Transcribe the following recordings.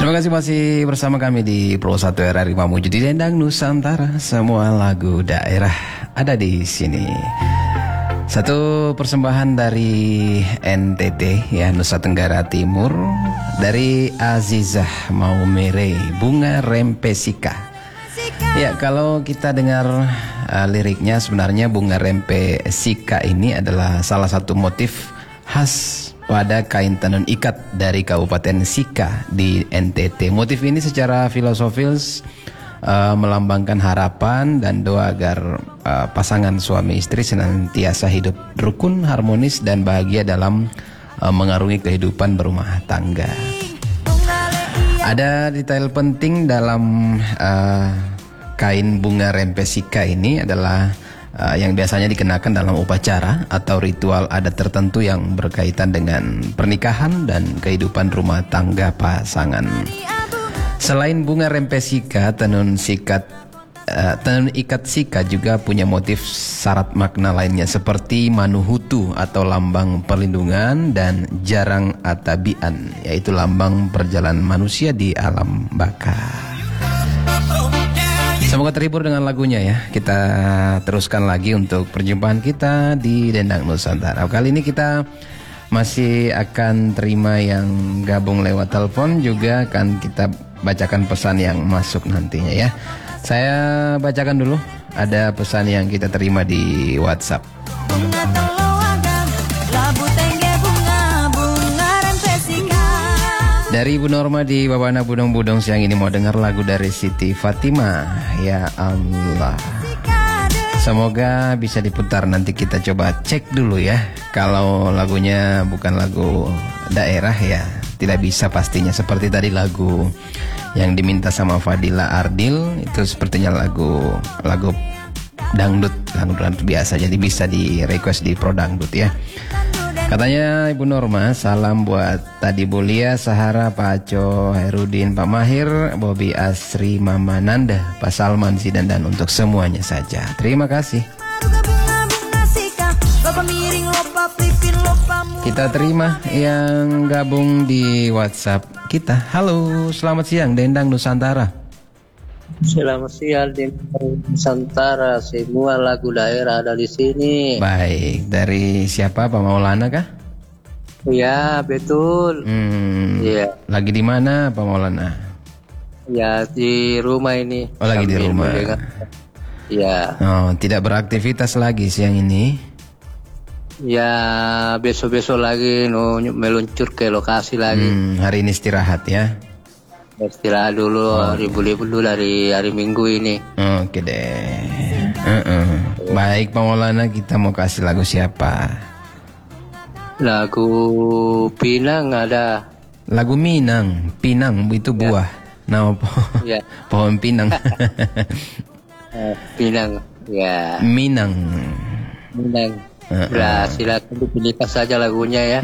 Terima kasih masih bersama kami di Pro 1 RRI Mamuju di Dendang Nusantara. Semua lagu daerah ada di sini. Satu persembahan dari NTT ya, Nusa Tenggara Timur, dari Azizah Maumere, Bunga Rempesika. Ya, kalau kita dengar liriknya, sebenarnya Bunga Rempesika ini adalah salah satu motif khas pada kain tenun ikat dari Kabupaten Sika di NTT. Motif ini secara filosofis melambangkan harapan dan doa agar pasangan suami istri senantiasa hidup rukun, harmonis, dan bahagia dalam mengarungi kehidupan berumah tangga. Ada detail penting dalam kain Bunga Rempesika ini adalah yang biasanya dikenakan dalam upacara atau ritual adat tertentu yang berkaitan dengan pernikahan dan kehidupan rumah tangga pasangan. Selain Bunga Rempesika, tenun ikat Sika juga punya motif syarat makna lainnya seperti Manuhutu atau lambang perlindungan dan Jarang Atabian, yaitu lambang perjalanan manusia di alam baka. Semoga terhibur dengan lagunya ya. Kita teruskan lagi untuk perjumpaan kita di Dendang Nusantara. Kali ini kita masih akan terima yang gabung lewat telepon, juga akan kita bacakan pesan yang masuk nantinya ya. Saya bacakan dulu, ada pesan yang kita terima di WhatsApp. Dari Ibu Norma di Babana Budong-Budong, siang ini mau dengar lagu dari Siti Fatimah. Ya Allah, semoga bisa diputar. Nanti kita coba cek dulu ya. Kalau lagunya bukan lagu daerah ya tidak bisa pastinya. Seperti tadi lagu yang diminta sama Fadila Ardil, itu sepertinya lagu dangdut biasa, jadi bisa di request di Pro Dangdut ya. Katanya Ibu Norma, salam buat Tadi Bulia, Sahara, Pak Aco, Herudin, Pak Mahir, Bobby Asri, Mama Nanda, Pak Salman, Zidan, dan untuk semuanya saja. Terima kasih. Kita terima yang gabung di WhatsApp kita. Halo, selamat siang Dendang Nusantara. Selamat siang Dendang Nusantara. Semua lagu daerah ada di sini. Baik, dari siapa, Pak Maulana kah? Ya, betul. Ya. Lagi di mana Pak Maulana? Ya, di rumah ini. Oh, lagi di rumah. Ya. Oh, tidak beraktivitas lagi siang ini? Ya, besok-besok lagi meluncur ke lokasi lagi. Hari ini istirahat ya? Istirahat dulu, libur dulu dari hari Minggu ini. Oke deh. Baik Pak Maulana, kita mau kasih lagu siapa? Lagu Pinang ada. Lagu Minang, Pinang itu buah. Nama pohon pinang. Pinang, ya. Minang. Ya, silakan dipilihkan saja lagunya ya.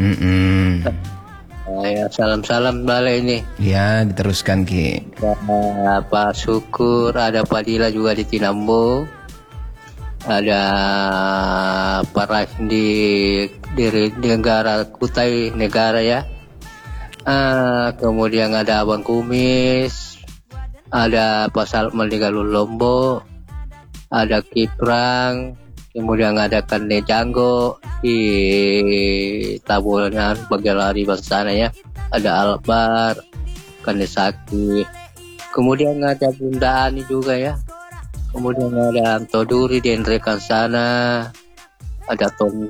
Ya, salam-salam balik ini. Ya, diteruskan Ki. Pak Syukur, ada Pak Dila juga di Tinambo. Ada Pak Rahim di negara Kutai negara ya. Kemudian ada Abang Kumis, ada Pak Salman di Galul Lombo, ada Kiprang, kemudian ada Kande Janggo di Tabunan Bagelari Bangsana ya. Ada Albar, Kande Saki. Kemudian ada Bunda Ani juga ya. Kemudian ada Anto Duri di Andre Kansana. Ada Tom